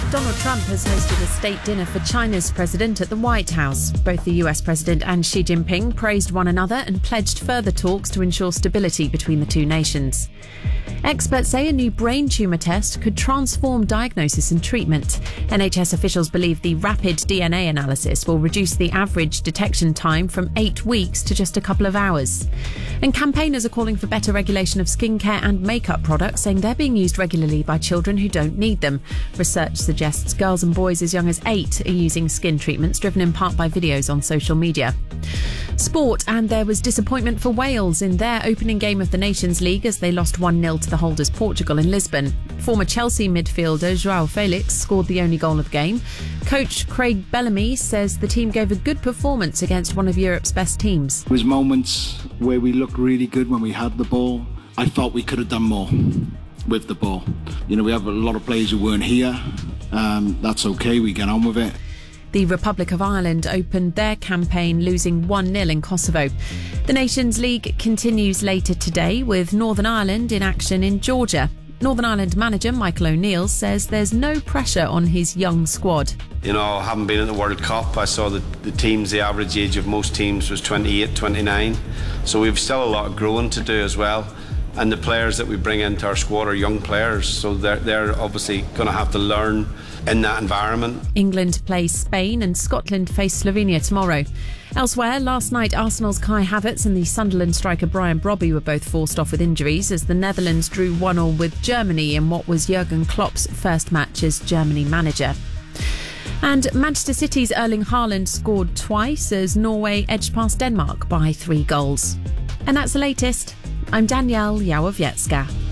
Donald Trump has hosted a state dinner for China's president at the White House. Both the US president and Xi Jinping praised one another and pledged further talks to ensure stability between the two nations. Experts say a new brain tumour test could transform diagnosis and treatment. NHS officials believe the rapid DNA analysis will reduce the average detection time from 8 weeks to just a couple of hours. And campaigners are calling for better regulation of skincare and makeup products, saying they're being used regularly by children who don't need them. Research suggests girls and boys as young as 8 are using skin treatments, driven in part by videos on social media. Sport, and there was disappointment for Wales in their opening game of the Nations League as they lost 1-0 to the holders Portugal in Lisbon. Former Chelsea midfielder João Felix scored the only goal of the game. Coach Craig Bellamy says the team gave a good performance against one of Europe's best teams. There was moments where we looked really good when we had the ball. I thought we could have done more with the ball. You know, we have a lot of players who weren't here. That's okay, we get on with it. The Republic of Ireland opened their campaign losing 1-0 in Kosovo. The Nations League continues later today with Northern Ireland in action in Georgia. Northern Ireland manager Michael O'Neill says there's no pressure on his young squad. You know, having been in the World Cup, I saw that the teams, the average age of most teams was 28, 29. So we've still a lot of growing to do as well. And the players that we bring into our squad are young players, so they're obviously going to have to learn in that environment. England plays Spain and Scotland face Slovenia tomorrow. Elsewhere, last night Arsenal's Kai Havertz and the Sunderland striker Brian Brobby were both forced off with injuries as the Netherlands drew 1-1 with Germany in what was Jurgen Klopp's first match as Germany manager. And Manchester City's Erling Haaland scored twice as Norway edged past Denmark by 3 goals. And that's the latest. I'm Danielle Yawowiecka.